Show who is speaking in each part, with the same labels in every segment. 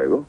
Speaker 1: fuego?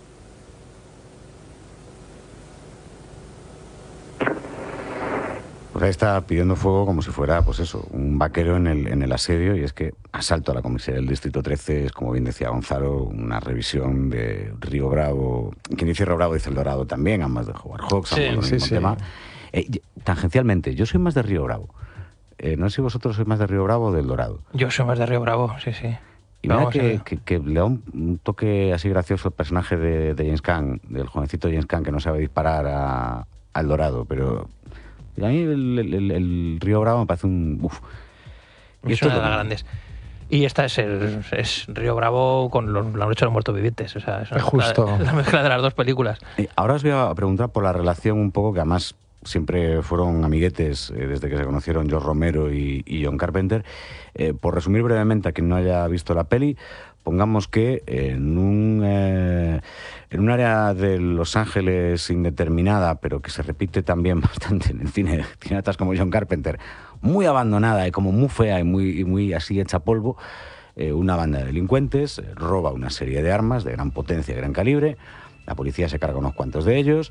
Speaker 2: Pues ahí está pidiendo fuego como si fuera, pues eso, un vaquero en el asedio, y es que asalto a la comisaría del Distrito 13 es, como bien decía Gonzalo, una revisión de Río Bravo. Quien dice Río Bravo dice El Dorado también, ambas de Howard Hawks, ambos del mismo tema. Tangencialmente, yo soy más de Río Bravo. No sé si vosotros sois más de Río Bravo o del Dorado.
Speaker 3: Yo soy más de Río Bravo, sí.
Speaker 2: Y mira que le da un toque así gracioso el personaje de James Caan, del jovencito James Caan que no sabe disparar al Dorado, pero a mí el Río Bravo me parece un... Uf.
Speaker 3: Y es una de las grandes. Y esta es Río Bravo con la noche de los muertos vivientes. O sea, es
Speaker 4: justo
Speaker 3: la mezcla de las dos películas.
Speaker 2: Ahora os voy a preguntar por la relación un poco, que además siempre fueron amiguetes desde que se conocieron George Romero y John Carpenter. Por resumir brevemente a quien no haya visto la peli, pongamos que en un área de Los Ángeles indeterminada, pero que se repite también bastante en el cine de cineastas como John Carpenter, muy abandonada y como muy fea y muy así hecha polvo, una banda de delincuentes roba una serie de armas de gran potencia y gran calibre. La policía se carga unos cuantos de ellos,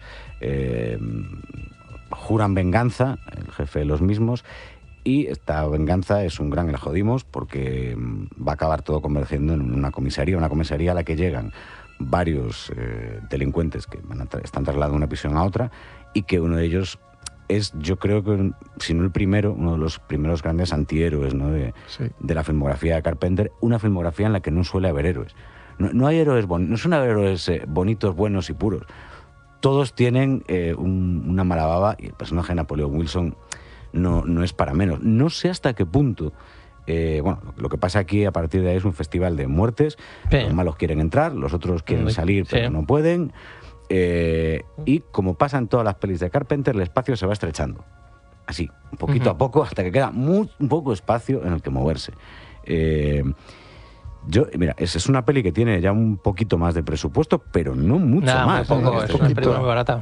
Speaker 2: juran venganza, el jefe de los mismos, y esta venganza es un gran la jodimos, porque va a acabar todo convergiendo en una comisaría a la que llegan varios delincuentes que están trasladando una prisión a otra, y que uno de ellos es, yo creo que, si no el primero, uno de los primeros grandes antihéroes, ¿no? de la filmografía de Carpenter, una filmografía en la que no suele haber héroes. No hay héroes no son héroes bonitos, buenos y puros. Todos tienen una mala baba, y el personaje de Napoleón Wilson no es para menos. No sé hasta qué punto. Lo que pasa aquí a partir de ahí es un festival de muertes. Sí. Los malos quieren entrar, los otros quieren salir, pero no pueden. Y como pasa en todas las pelis de Carpenter, el espacio se va estrechando. Así, poquito a poco, hasta que queda muy poco espacio en el que moverse. Mira, es una peli que tiene ya un poquito más de presupuesto, pero no mucho más.
Speaker 3: Poco, es una película muy barata.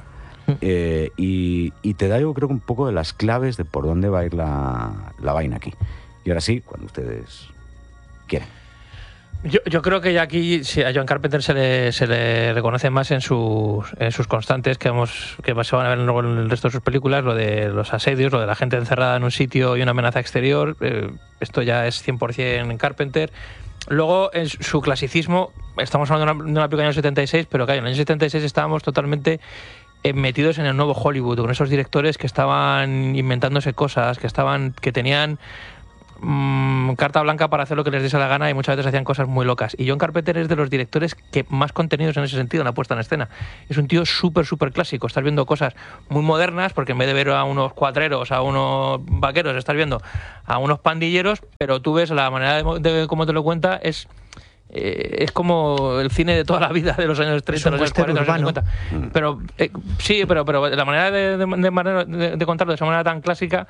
Speaker 2: Y te da, yo creo, un poco de las claves de por dónde va a ir la vaina aquí. Y ahora sí, cuando ustedes quieran.
Speaker 3: Yo creo que ya aquí a John Carpenter se le reconoce más en sus constantes que se van a ver luego en el resto de sus películas, lo de los asedios, lo de la gente encerrada en un sitio y una amenaza exterior. Esto ya es 100% en Carpenter. Luego, en su clasicismo, estamos hablando de una película del año 76, pero claro, en el año 76 estábamos totalmente metidos en el nuevo Hollywood, con esos directores que estaban inventándose cosas, que tenían carta blanca para hacer lo que les diese la gana, y muchas veces hacían cosas muy locas. Y John Carpenter es de los directores que más contenidos en ese sentido, en la puesta en escena. Es un tío súper clásico. Estás viendo cosas muy modernas, porque en vez de ver a unos cuatreros, a unos vaqueros, estás viendo a unos pandilleros, pero tú ves la manera de cómo te lo cuenta, es como el cine de toda la vida de los años 30, los años 40, los años 50. Pero sí, pero la manera de contarlo de esa manera tan clásica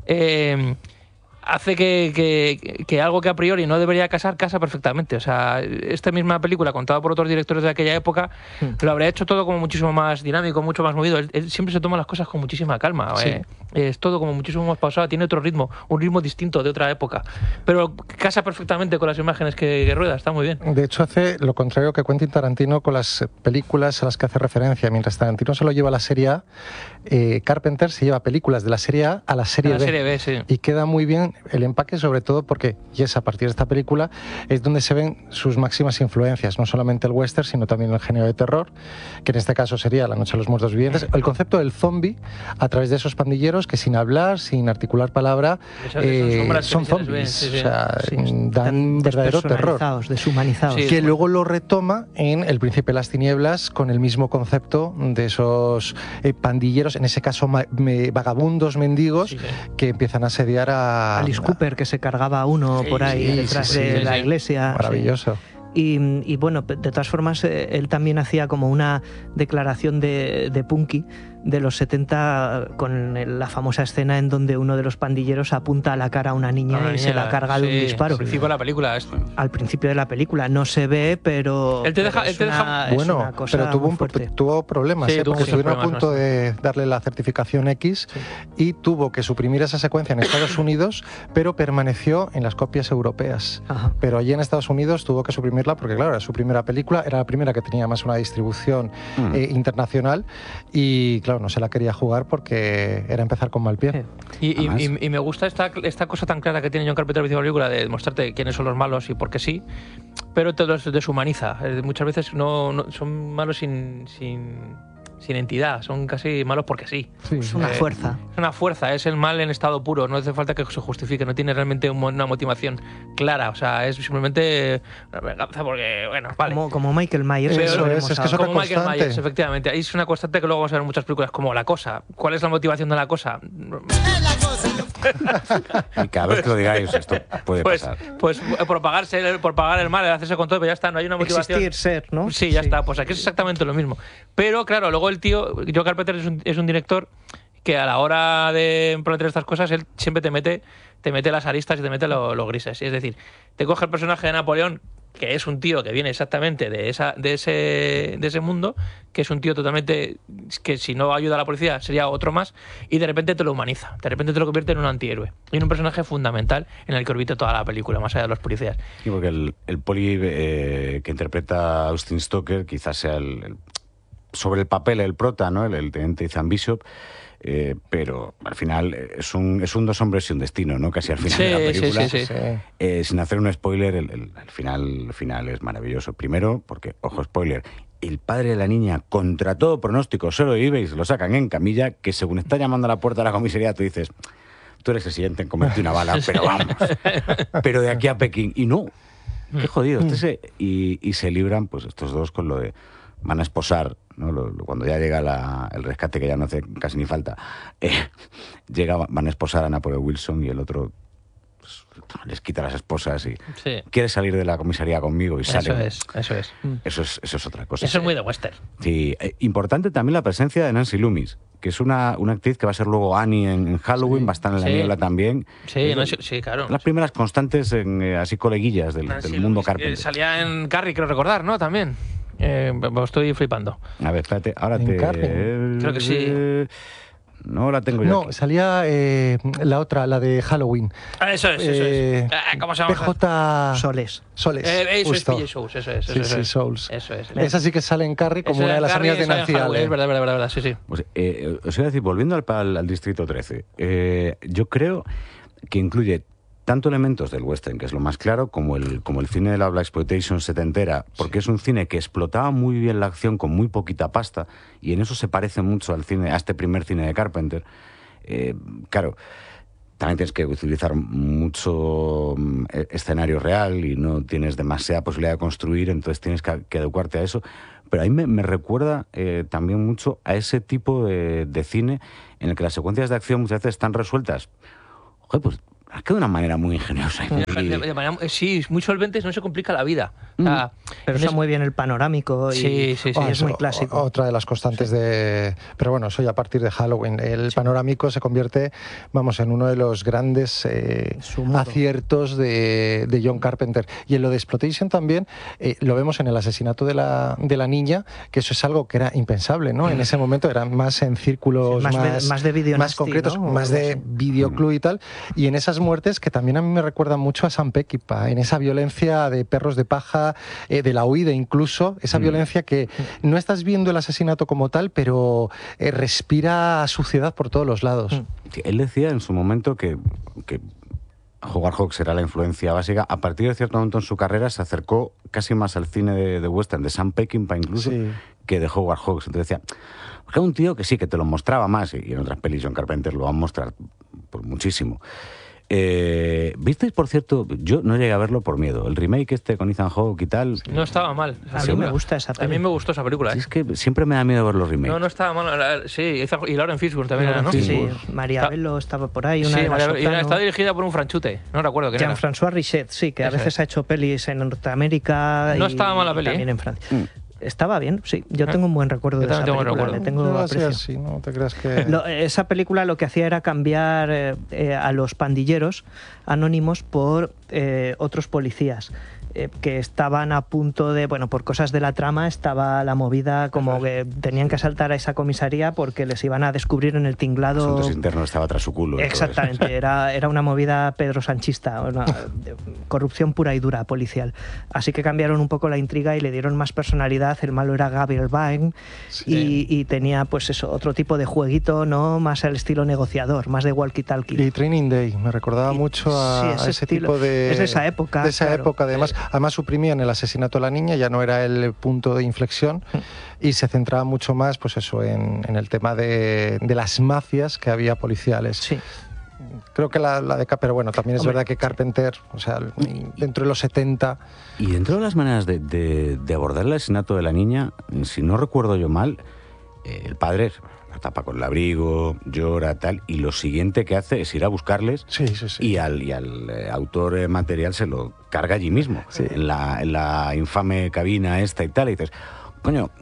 Speaker 3: hace que algo que a priori no debería casa perfectamente. O sea, esta misma película, contada por otros directores de aquella época, lo habría hecho todo como muchísimo más dinámico, mucho más movido. Él siempre se toma las cosas con muchísima calma. Sí. Es todo como muchísimo más pausado, tiene otro ritmo, un ritmo distinto de otra época. Pero casa perfectamente con las imágenes que rueda, está muy bien.
Speaker 4: De hecho, hace lo contrario que Quentin Tarantino con las películas a las que hace referencia. Mientras Tarantino se lo lleva a la serie A, Carpenter se lleva películas de la serie A a la serie B.
Speaker 3: Sí.
Speaker 4: Y queda muy bien el empaque, sobre todo porque, y es a partir de esta película, es donde se ven sus máximas influencias, no solamente el western, sino también el género de terror, que en este caso sería La noche de los muertos vivientes, el concepto del zombie, a través de esos pandilleros que sin hablar, sin articular palabra, son zombies, o sea, dan verdadero terror.
Speaker 5: Deshumanizados.
Speaker 4: Que luego lo retoma en El príncipe de las tinieblas, con el mismo concepto de esos pandilleros, en ese caso vagabundos, mendigos, que empiezan a asediar a
Speaker 5: Alice Cooper, que se cargaba a uno por ahí detrás de la iglesia.
Speaker 4: Maravilloso.
Speaker 5: Y bueno, de todas formas, él también hacía como una declaración de punky de los 70 con la famosa escena en donde uno de los pandilleros apunta a la cara a una niña y se la carga de un disparo.
Speaker 3: Al principio de la película.
Speaker 5: Al principio de la película no se ve, pero
Speaker 3: él te deja,
Speaker 4: bueno, pero tuvo problemas, porque estuvieron a punto de darle la certificación X y tuvo que suprimir esa secuencia en Estados Unidos, pero permaneció en las copias europeas. Pero allí en Estados Unidos tuvo que suprimir asumirla, porque claro, era su primera película, era la primera que tenía más una distribución internacional y claro, no se la quería jugar porque era empezar con mal pie.
Speaker 3: Y me gusta esta cosa tan clara que tiene John Carpenter en la película de demostrarte quiénes son los malos y por qué sí, pero te los deshumaniza. Muchas veces no son malos sin entidad, son casi malos porque sí.
Speaker 5: Es una fuerza.
Speaker 3: Es una fuerza, es el mal en estado puro, no hace falta que se justifique, no tiene realmente una motivación clara, o sea, es simplemente una venganza porque, bueno, vale.
Speaker 5: Como Michael Myers.
Speaker 4: Eso es que eso
Speaker 3: como
Speaker 4: es
Speaker 3: Michael
Speaker 4: constante.
Speaker 3: Myers, efectivamente. Ahí es una constante que luego vamos a ver en muchas películas, como La Cosa. ¿Cuál es la motivación de La Cosa?
Speaker 2: Y cada vez que lo digáis, esto puede pasar.
Speaker 3: Pues propagar el mal, el hacerse con todo, pero ya está, no hay una motivación.
Speaker 5: Existir, ser, ¿no?
Speaker 3: Sí, ya está, pues aquí es exactamente lo mismo. Pero claro, luego el tío, John Carpenter es un director que a la hora de plantear estas cosas, él siempre te mete las aristas y te mete los grises. Es decir, te coge el personaje de Napoleón, que es un tío que viene exactamente de ese mundo, que es un tío totalmente que si no ayuda a la policía sería otro más, y de repente te lo humaniza, de repente te lo convierte en un antihéroe y en un personaje fundamental en el que orbita toda la película, más allá de los policías.
Speaker 2: Sí, porque el poli que interpreta a Austin Stoker quizás sea sobre el papel el prota, ¿no? El teniente Ethan Bishop. Pero al final es un dos hombres y un destino, ¿no? Casi al final de la película.
Speaker 3: Sí.
Speaker 2: Sin hacer un spoiler, el final es maravilloso. Primero, porque, ojo, spoiler, el padre de la niña, contra todo pronóstico, solo vive y se lo sacan en camilla, que según está llamando a la puerta de la comisaría, tú dices, tú eres el siguiente en comerte una bala, pero vamos. Pero de aquí a Pekín. Y no, qué jodido. Y se libran, pues, estos dos con lo de van a esposar, ¿no? Cuando ya llega el rescate, que ya no hace casi ni falta, van a esposar a Napoleon Wilson y el otro pues, les quita las esposas y quiere salir de la comisaría conmigo y sale.
Speaker 3: Eso es.
Speaker 2: Eso es otra cosa.
Speaker 3: Eso es muy de western.
Speaker 2: Sí, importante también la presencia de Nancy Loomis, que es una actriz que va a ser luego Annie en Halloween, va a estar en La Niebla también.
Speaker 3: Sí, claro.
Speaker 2: Las primeras constantes así coleguillas del mundo Carpenter.
Speaker 3: Salía en Carrie, creo recordar, ¿no? También. Estoy flipando.
Speaker 2: A ver, espérate, ahora
Speaker 3: creo que sí.
Speaker 2: No la tengo yo.
Speaker 4: No,
Speaker 2: aquí.
Speaker 4: salía la otra, la de Halloween.
Speaker 3: Eso es. ¿Cómo se llama?
Speaker 4: PJ
Speaker 5: Soles.
Speaker 3: Eso
Speaker 4: justo.
Speaker 3: es PJ Souls, eso es.
Speaker 4: Sí, Souls.
Speaker 3: Eso es.
Speaker 4: Esa sí que sale en Carrie como una de las amigas de Nancy Allen.
Speaker 3: Es verdad, sí.
Speaker 2: Pues, os iba a decir, volviendo al Distrito 13, yo creo que incluye tanto elementos del western, que es lo más claro, como el cine de la blaxploitation setentera, porque es un cine que explotaba muy bien la acción con muy poquita pasta, y en eso se parece mucho a este primer cine de Carpenter. Claro, también tienes que utilizar mucho escenario real y no tienes demasiada posibilidad de construir, entonces tienes que adecuarte a eso. Pero a mí me recuerda también mucho a ese tipo de cine en el que las secuencias de acción muchas veces están resueltas. Joder, pues es que de una manera muy ingeniosa.
Speaker 3: Sí, muy solventes, no se complica la vida.
Speaker 5: Pero está muy bien el panorámico y es muy clásico.
Speaker 4: Otra de las constantes de... Pero bueno, eso ya a partir de Halloween. El panorámico se convierte, en uno de los grandes aciertos de John Carpenter. Y en lo de exploitation también lo vemos en el asesinato de la niña, que eso es algo que era impensable, ¿no? En ese momento eran más en círculos
Speaker 5: más de video
Speaker 4: más concretos, ¿no? Más de videoclub y tal. Y en esas muertes que también a mí me recuerdan mucho a Sam Peckinpah, en esa violencia de perros de paja, de la huida incluso, esa violencia que no estás viendo el asesinato como tal, pero respira suciedad por todos los lados.
Speaker 2: Él decía en su momento que Howard Hawks era la influencia básica. A partir de cierto momento en su carrera se acercó casi más al cine de western, de Sam Peckinpah incluso, que de Howard Hawks. Entonces decía, era un tío que sí, que te lo mostraba más, y en otras pelis John Carpenter lo va a mostrar por muchísimo. ¿Visteis, por cierto? Yo no llegué a verlo por miedo. El remake con Ethan Hawke y tal.
Speaker 3: No estaba mal.
Speaker 5: A mí me gusta esa película.
Speaker 3: A mí me gustó esa película.
Speaker 2: Es que siempre me da miedo ver los remakes.
Speaker 3: No estaba mal. Sí, y Lauren Fishburne también era, ¿no?
Speaker 5: Sí, María Bello estaba por ahí. Una
Speaker 3: está dirigida por un franchute. No recuerdo quién era.
Speaker 5: Jean-François Richet, sí, que a veces ha hecho pelis en Norteamérica.
Speaker 3: No estaba mal la peli.
Speaker 5: También en Francia. Estaba bien, sí. Yo tengo un buen recuerdo de esa película. Le tengo aprecio.
Speaker 4: Sí, no te creas que...
Speaker 5: Esa película lo que hacía era cambiar a los pandilleros anónimos por otros policías. que estaban a punto de, bueno, por cosas de la trama, estaba la movida como que tenían que asaltar a esa comisaría porque les iban a descubrir en el tinglado.
Speaker 2: Asuntos internos estaba tras su culo.
Speaker 5: Exactamente, era una movida Pedro Sanchista, una corrupción pura y dura policial. Así que cambiaron un poco la intriga y le dieron más personalidad. El malo era Gabriel Byrne y tenía pues eso, otro tipo de jueguito, ¿no? Más al estilo negociador, más de walkie-talkie.
Speaker 4: Y Training Day, me recordaba mucho a ese tipo de...
Speaker 5: Es de esa época.
Speaker 4: De esa
Speaker 5: claro.
Speaker 4: época, además suprimían el asesinato de la niña, ya no era el punto de inflexión y se centraba mucho más pues eso, en el tema de las mafias que había policiales.
Speaker 5: Sí.
Speaker 4: Creo que la de... Pero bueno, también es verdad que Carpenter, o sea, dentro de los 70...
Speaker 2: Y dentro de las maneras de abordar el asesinato de la niña, si no recuerdo yo mal, el padre la tapa con el abrigo, llora, tal, y lo siguiente que hace es ir a buscarles y al autor material se lo carga allí mismo, en la infame cabina esta y tal, y dices, coño,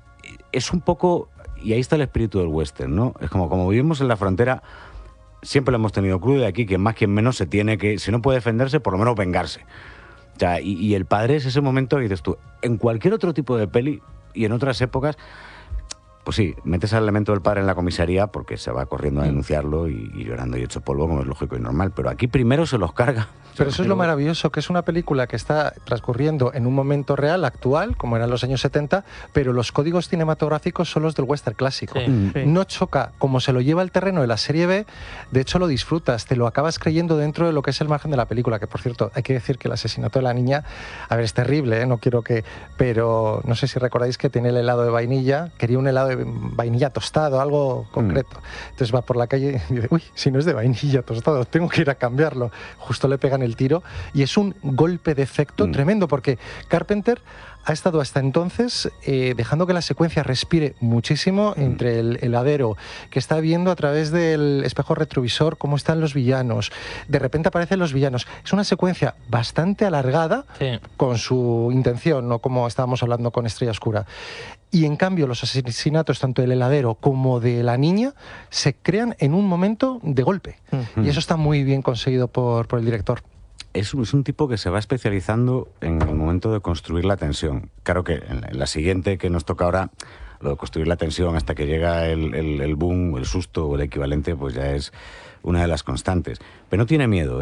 Speaker 2: es un poco... Y ahí está el espíritu del western, ¿no? Es como vivimos en la frontera, siempre lo hemos tenido crudo, y aquí quien más quien menos se tiene que, si no puede defenderse, por lo menos vengarse. O sea, y el padre es ese momento que dices tú, en cualquier otro tipo de peli y en otras épocas, pues sí, metes al elemento del padre en la comisaría porque se va corriendo a denunciarlo y llorando y hecho polvo, como es lógico y normal, pero aquí primero se los carga.
Speaker 4: Pero eso es lo maravilloso, que es una película que está transcurriendo en un momento real, actual, como eran los años 70, pero los códigos cinematográficos son los del western clásico. No choca, como se lo lleva al terreno de la serie B, de hecho lo disfrutas, te lo acabas creyendo dentro de lo que es el margen de la película, que por cierto, hay que decir que el asesinato de la niña, a ver, es terrible, no quiero que... Pero no sé si recordáis que tiene el helado de vainilla, quería un helado de vainilla tostado, algo concreto. Entonces va por la calle y dice, uy, si no es de vainilla tostado, tengo que ir a cambiarlo. Justo le pegan el tiro y es un golpe de efecto tremendo, porque Carpenter ha estado hasta entonces dejando que la secuencia respire muchísimo entre el heladero, que está viendo a través del espejo retrovisor cómo están los villanos. De repente aparecen los villanos. Es una secuencia bastante alargada con su intención, no como estábamos hablando con Estrella Oscura. Y en cambio los asesinatos tanto del heladero como de la niña se crean en un momento de golpe. Y eso está muy bien conseguido por el director.
Speaker 2: Es un tipo que se va especializando en el momento de construir la tensión. Claro que en la siguiente que nos toca ahora, lo de construir la tensión hasta que llega el boom, el susto o el equivalente, pues ya es una de las constantes. Pero no tiene miedo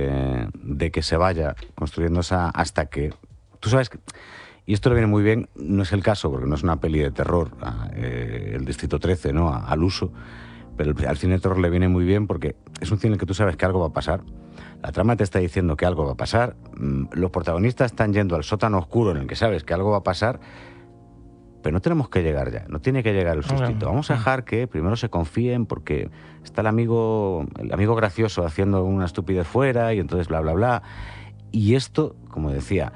Speaker 2: de que se vaya construyendo esa hasta que... Tú sabes que... Y esto le viene muy bien, no es el caso, porque no es una peli de terror, el Distrito 13, ¿no? Al uso, pero al cine de terror le viene muy bien porque es un cine que tú sabes que algo va a pasar. La trama te está diciendo que algo va a pasar, los protagonistas están yendo al sótano oscuro en el que sabes que algo va a pasar, pero no tenemos que llegar ya, no tiene que llegar el sustito. Vamos a dejar que primero se confíen porque está el amigo gracioso haciendo una estupidez fuera y entonces bla, bla, bla. Y esto, como decía,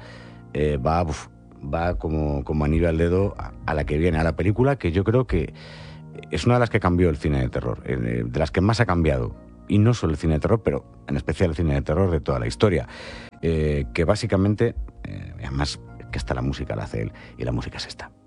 Speaker 2: va como anillo al dedo a la que viene, a la película que yo creo que es una de las que cambió el cine de terror, de las que más ha cambiado. Y no solo el cine de terror, pero en especial el cine de terror de toda la historia. Que básicamente, además, que hasta la música la hace él, y la música es esta.